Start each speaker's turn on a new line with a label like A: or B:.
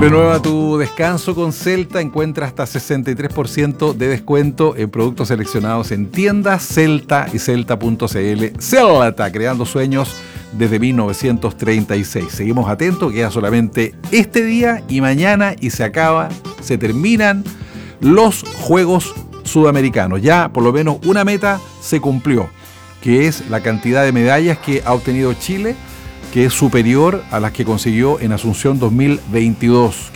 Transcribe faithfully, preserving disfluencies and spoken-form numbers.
A: Renueva tu descanso con Celta. Encuentra hasta sesenta y tres por ciento de descuento en productos seleccionados en tiendas Celta y celta punto cl. Celta, creando sueños desde mil novecientos treinta y seis. Seguimos atentos, queda solamente este día y mañana y se acaba, se terminan los Juegos Sudamericanos. Ya por lo menos una meta se cumplió, que es la cantidad de medallas que ha obtenido Chile, que es superior a las que consiguió en Asunción dos mil veintidós.